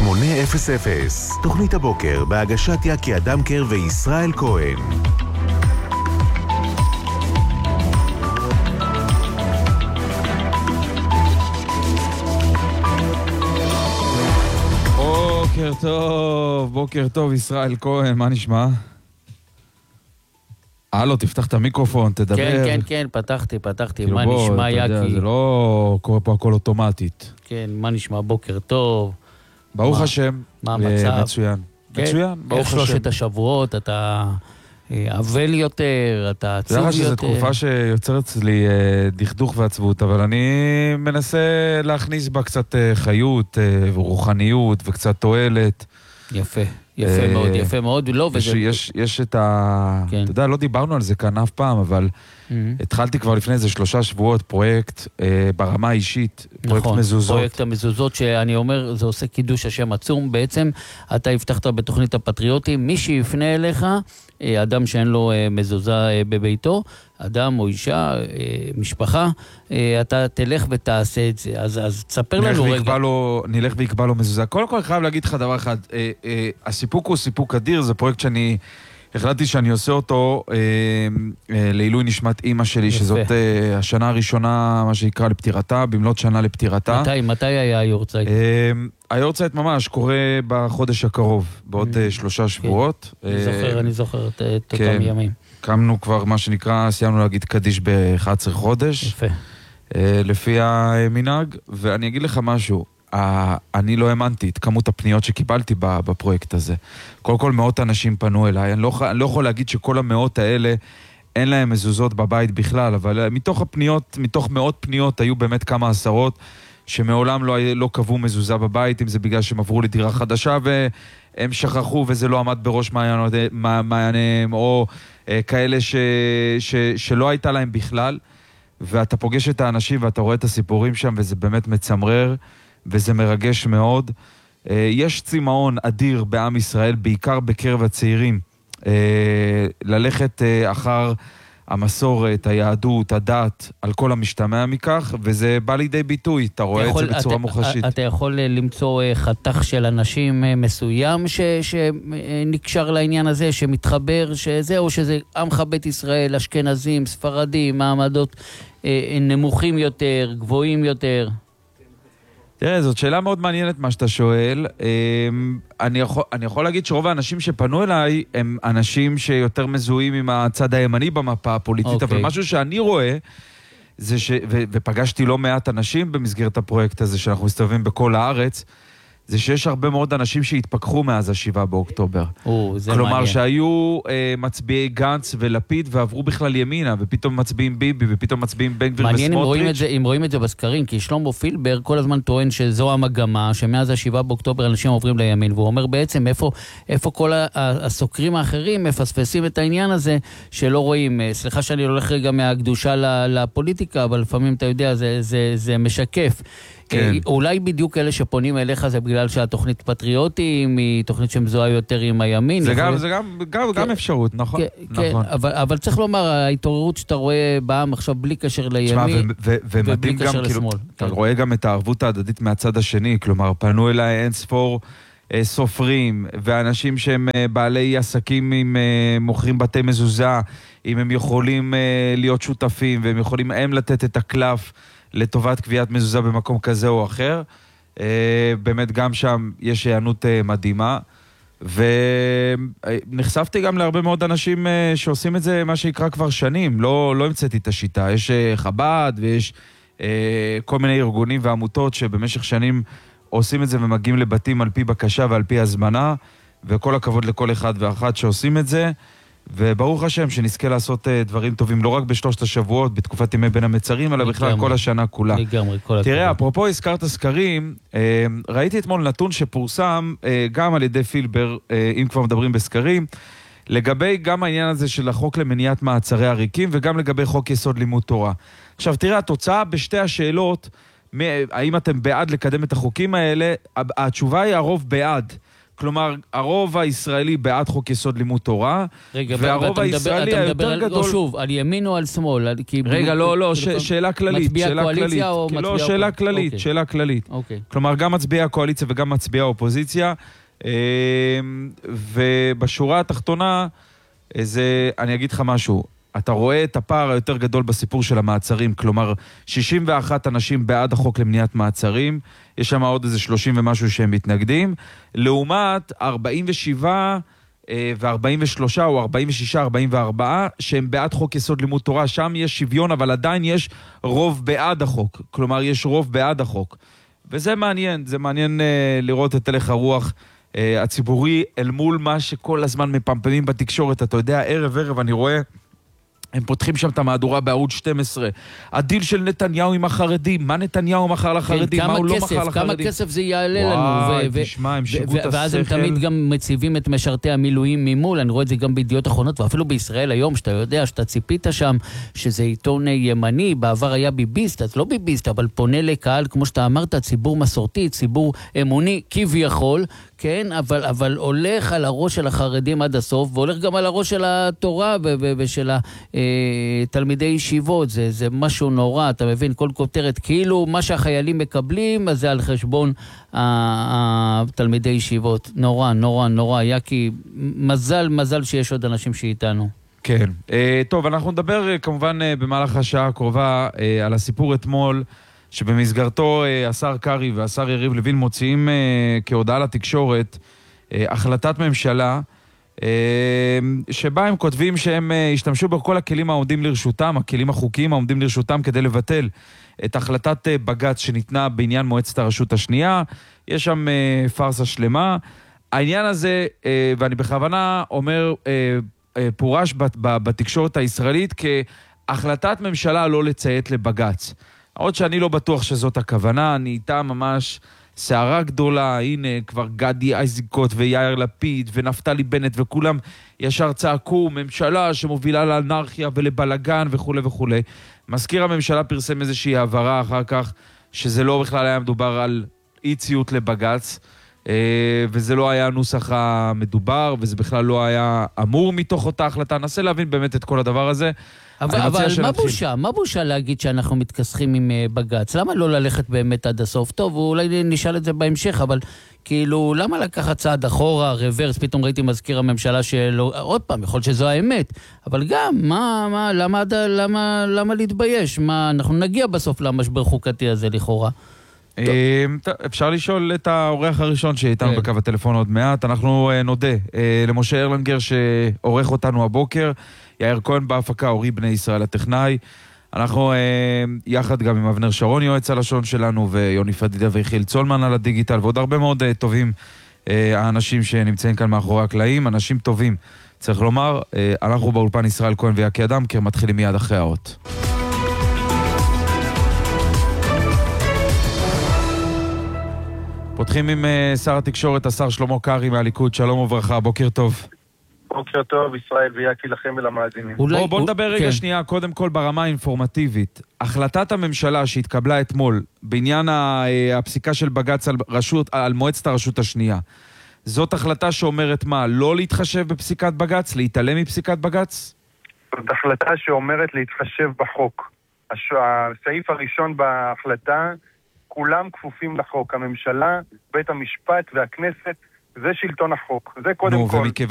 800, תוכנית הבוקר בהגשת יקי אדמקר וישראל כהן. בוקר טוב, בוקר טוב, ישראל כהן, מה נשמע? הלו, תפתח את המיקרופון, תדבר. כן, פתחתי, מה נשמע יקי? זה לא קורה פה הכל אוטומטית. כן, מה נשמע? בוקר טוב. ברוך השם. מה המצב? מצוין. מצוין, ברוך השם. איך 3 השבועות, אתה אבל יותר, אתה עצוב יותר. זה שזו תקופה שיוצרת אצלי דכדוך ועצבות, אבל אני מנסה להכניס בה קצת חיות ורוחניות וקצת תועלת. יפה מאוד, לא, וזה... יש את ה... אתה יודע, לא דיברנו על זה כאן אף פעם, אבל התחלתי כבר לפני איזה 3 שבועות פרויקט ברמה האישית, פרויקט מזוזות. פרויקט המזוזות שאני אומר, זה עושה קידוש השם עצום. בעצם אתה הבטחת בתוכנית הפטריוטים, מי שיפנה אליך, אדם שאין לו מזוזה בביתו, אדם או אישה, משפחה, אתה תלך ותעשה את זה. אז תספר לנו רגע. נלך ויקבע לו מזוזה. קודם כל חייב להגיד לך דבר אחד, הסיפוק הוא סיפוק אדיר, זה פרויקט שאני החלטתי שאני עושה אותו לעילוי נשמת אמא שלי, שזאת השנה הראשונה, מה שיקרא, לפטירתה, במלאת שנה לפטירתה. מתי היה היורצייט? היורצייט ממש קורה בחודש הקרוב, בעוד 3 שבועות. אני זוכר את אותם ימים. קמנו כבר, מה שנקרא, סיימנו להגיד קדיש ב-11 חודש. יפה. לפי המנהג, ואני אגיד לך משהו, אני לא האמנתי את כמות הפניות שקיבלתי בפרויקט הזה. קודם כל מאות אנשים פנו אליי, אני לא יכול להגיד שכל המאות האלה אין להם מזוזות בבית בכלל, אבל מתוך מאות פניות היו באמת כמה עשרות שמעולם לא קבעו מזוזה בבית, אם זה בגלל שהם עברו לדירה חדשה והם שכחו וזה לא עמד בראש מעייניהם, או כאלה שלא הייתה להם בכלל, ואתה פוגש את האנשים ואתה רואה את הסיפורים שם וזה באמת מצמרר וזה מרגש מאוד. יש צמאון אדיר בעם ישראל, בעיקר בקרב הצעירים, ללכת אחר המסורת, היהדות, הדת, על כל המשתמע מכך, וזה בא לידי ביטוי, אתה רואה את זה בצורה מוחשית. אתה יכול למצוא חתך של אנשים מסוים שנקשר לעניין הזה, שמתחבר, או שזה עמך בית ישראל, אשכנזים, ספרדים, מעמדות נמוכים יותר, גבוהים יותר? תראה, זאת שאלה מאוד מעניינת מה שאתה שואל. אני יכול להגיד שרוב האנשים שפנו אליי הם אנשים שיותר מזוהים עם הצד הימני במפה הפוליטית, אבל משהו שאני רואה, ופגשתי לא מעט אנשים במסגרת הפרויקט הזה שאנחנו מסתובבים בכל הארץ, זה שיש הרבה מאוד אנשים שהתפכחו מאז 7 באוקטובר. כלומר שהיו מצביעי גנץ ולפיד ועברו בכלל ימינה, ופתאום מצביעים ביבי, ופתאום מצביעים בן גביר וסמוטריץ'. מעניין אם רואים את זה בסקרים, כי שלמה פילבר כל הזמן טוען שזו המגמה, שמאז 7 באוקטובר אנשים עוברים לימין, והוא אומר בעצם איפה כל הסוקרים האחרים מפספסים את העניין הזה, שלא רואים. סליחה שאני הולך רגע מהקדושה לפוליטיקה, אבל לפעמים אתה יודע, זה משקף. כן. אולי בדיוק אלה שפונים אליך זה בגלל שהתוכנית פטריוטים היא תוכנית שמזוהה יותר עם הימין. זה גם אפשרות, נכון. כן, אבל צריך לומר, ההתעוררות שאתה רואה בעם עכשיו בלי קשר לימין ובלי קשר לשמאל. אתה רואה גם את הערבות ההדדית מהצד השני, כלומר פנו אליי אין ספור סופרים ואנשים שהם בעלי עסקים עם מוכרים בתי מזוזה, אם הם יכולים להיות שותפים והם יכולים הם לתת את הקלף לטובת קביעת מזוזה במקום כזה או אחר. באמת גם שם יש הענות מדהימה, ונחשפתי גם להרבה מאוד אנשים שעושים את זה מה שיקרא כבר שנים, לא המצאתי את השיטה. יש חב"ד ויש כל מיני ארגונים ועמותות שבמשך שנים עושים את זה ומגיעים לבתים על פי בקשה ועל פי הזמנה, וכל הכבוד לכל אחד ואחת שעושים את זה, וברוך השם שנזכה לעשות דברים טובים, לא רק ב3 השבועות, בתקופת ימי בין המצרים, אלא בכלל כל השנה כולה. תראה, אפרופו הזכרת סקרים, ראיתי אתמול נתון שפורסם גם על ידי פילבר, אם כבר מדברים בסקרים, לגבי גם העניין הזה של החוק למניעת מעצרי עריקים, וגם לגבי חוק יסוד לימוד תורה. עכשיו תראה, התוצאה בשתי השאלות, האם אתם בעד לקדם את החוקים האלה, התשובה היא הרוב בעד. כלומר, הרוב הישראלי בעד חוק יסוד לימוד תורה, והרוב הישראלי היותר גדול... שוב, על ימין או על שמאל? רגע, לא, שאלה כללית. מצביע קואליציה או מצביע... לא, שאלה כללית, שאלה כללית. כלומר, גם מצביע הקואליציה וגם מצביע האופוזיציה, ובשורה התחתונה, אני אגיד לך משהו, אתה רואה את הפער היותר גדול בסיפור של המעצרים, כלומר 61 אנשים בעד החוק למניעת מעצרים, יש שם עוד איזה 30 ומשהו שהם מתנגדים, לעומת 47 ו-43 או 46, 44 שהם בעד חוק יסוד לימוד תורה, שם יש שוויון אבל עדיין יש רוב בעד החוק, כלומר יש רוב בעד החוק, וזה מעניין, זה מעניין לראות את הלך הרוח הציבורי אל מול מה שכל הזמן מפמפמים בתקשורת, אתה יודע, ערב אני רואה הם פותחים שם את המהדורה בערוץ 12. הדיל של נתניהו עם החרדים, מה נתניהו מכר לחרדים, מה הוא לא מכר לחרדים. כמה כסף זה יעלה לנו. וואי, תשמע, הם שיגעו את השכל. ואז הם תמיד גם מציבים את משרתי המילואים ממול, אני רואה את זה גם בידיעות אחרונות, ואפילו בישראל היום, שאתה יודע, שאתה ציפית שם, שזה עיתון ימני, בעבר היה ביביסט, אז לא ביביסט, אבל פונה לקהל, כמו שאתה אמרת, ציבור מסורתי, ציבור אמוני, כביכול, כן, אבל הולך על הראש של החרדים עד הסוף, והולך גם על הראש של התורה ושל תלמידי ישיבות, זה משהו נורא, אתה מבין, כל כותרת, כאילו מה שהחיילים מקבלים, אז זה על חשבון תלמידי ישיבות. נורא, היה כי מזל שיש עוד אנשים שאיתנו. כן, טוב, אנחנו נדבר כמובן במהלך השעה הקרובה על הסיפור אתמול, שבמסגרתו השר קרי והשר יריב לוין מוציאים כהודעה לתקשורת החלטת ממשלה, שבה הם כותבים שהם השתמשו בכל הכלים העומדים לרשותם, הכלים החוקיים העומדים לרשותם כדי לבטל את החלטת בג"ץ שניתנה בעניין מועצת הרשות השנייה. יש שם פרסה שלמה. העניין הזה, ואני בכוונה אומר, פורש בתקשורת הישראלית כהחלטת ממשלה לא לציית לבג"ץ. עוד שאני לא בטוח שזאת הכוונה, אני איתה ממש שערה גדולה, הנה כבר גדי איזנקוט ויאיר לפיד ונפתלי בנט וכולם ישר צעקו, ממשלה שמובילה לאנרכיה ולבלגן וכו' וכו'. מזכיר הממשלה פרסם איזושהי העברה אחר כך, שזה לא בכלל היה מדובר על אי ציות לבג"ץ, וזה לא היה הנוסח המדובר, וזה בכלל לא היה אמור מתוך אותה החלטה. ננסה להבין באמת את כל הדבר הזה. אבל מה בושה להגיד שאנחנו מתכסחים עם בג"ץ? למה לא ללכת באמת עד הסוף? טוב, אולי נשאל את זה בהמשך, אבל כאילו, למה לקחת צעד אחורה, רוורס, פתאום ראיתי מזכיר הממשלה שלו, עוד פעם, יכול שזו האמת, אבל גם, למה להתבייש? אנחנו נגיע בסוף למשבר חוקתי הזה לכאורה. אפשר לשאול את האורח הראשון שאיתנו בקו הטלפון עוד מעט. אנחנו נודה למשה ארלנגר שעורך אותנו הבוקר, יאיר כהן בהפקה, אורי בני ישראל הטכנאי. אנחנו יחד גם עם אבנר שרון יועץ הלשון שלנו, ויוני פדידה ויחיל צולמן על הדיגיטל, ועוד הרבה מאוד טובים האנשים שנמצאים כאן מאחורי הקלעים, אנשים טובים צריך לומר. אנחנו באולפן ישראל כהן ויקי אדם מתחילים מיד אחרי האות. פותחים עם שר התקשורת, השר שלמה קרי מהליכוד. שלום וברכה, בוקר טוב. בוקר טוב, ישראל ויקי לכם ולמאזינים. בוא נדבר רגע שנייה, קודם כל ברמה האינפורמטיבית. החלטת הממשלה שהתקבלה אתמול בעניין הפסיקה של בג"ץ על מועצת הרשות השנייה, זאת החלטה שאומרת מה? לא להתחשב בפסיקת בג"ץ? להתעלם מפסיקת בג"ץ? זאת החלטה שאומרת להתחשב בחוק. הסעיף הראשון בהחלטה, כולם כפופים לחוק, הממשלה, בית המשפט והכנסת, זה שלטון החוק, זה קודם כל.